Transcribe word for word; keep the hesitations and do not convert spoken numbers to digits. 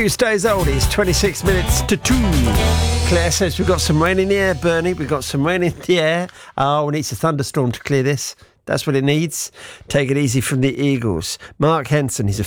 Tuesday's oldies, twenty-six minutes to two. Claire says we've got some rain in the air, Bernie. We've got some rain in the air. Oh, we need a thunderstorm to clear this. That's what it needs. Take it easy from the Eagles. Mark Henson, he's a